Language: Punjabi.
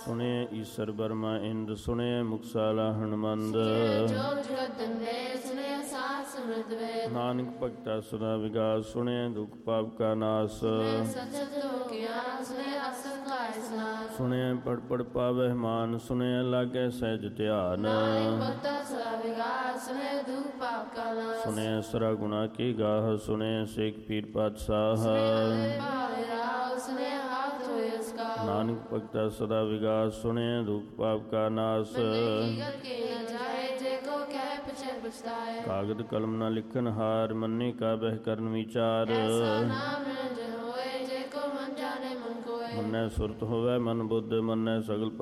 ਸੁਣੇ ਈਸਰ ਬਰਮਾ ਇੰਦ, ਸੁਣੇ ਮੁਕਸਾਲਾ ਹਨਮੰਦ। ਨਾਨਕ ਭਗਤਾ ਸਦਾ ਵਿਗਾਸ, ਸੁਣੇ ਦੁਖ ਪਾਪ ਕਾ ਨਾਸ। ਸੁਣੇ ਪੜ ਪੜ ਪਾਵਹਿ ਮਾਨ, ਸੁਣੇ ਲਾਗੈ ਸਹਿਜ ਧਿਆਨ। ਸੁਣੇ ਸਰਾ ਗੁਣਾ ਕੀ ਗਾਹ, ਸੁਣੇ ਸੇਖ ਪੀਰ ਪਾਤਸ਼ਾਹ। ਨਾਨਕ ਭਗਤਾ ਸਦਾ ਵਿਗਾਸ, ਸੁਣੇ ਦੁਖ ਪਾਪ ਕਾ ਨਾਸ। ਕਾਗਦ ਕਲਮ ਨਾ ਲਿਖਨ ਹਾਰ, ਮੰਨੇ ਕਾ ਬਹਿ ਕਰਨ ਵਿਚਾਰ। ਮੰਨੈ ਸੁਰਤ ਹੋਵੈ ਮਨ ਬੁੱਧ, ਮੰਨੈ ਸਗਲ